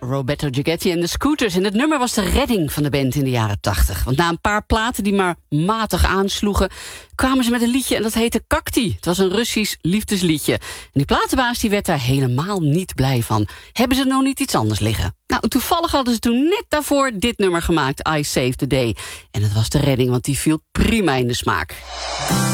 Roberto Gigetti en de Scooters. En het nummer was de redding van de band in de jaren 80. Want na een paar platen die maar matig aansloegen, kwamen ze met een liedje en dat heette Cacti. Het was een Russisch liefdesliedje. En die platenbaas die werd daar helemaal niet blij van. Hebben ze nog niet iets anders liggen? Nou, toevallig hadden ze toen net daarvoor dit nummer gemaakt, I Saved the Day. En het was de redding, want die viel prima in de smaak.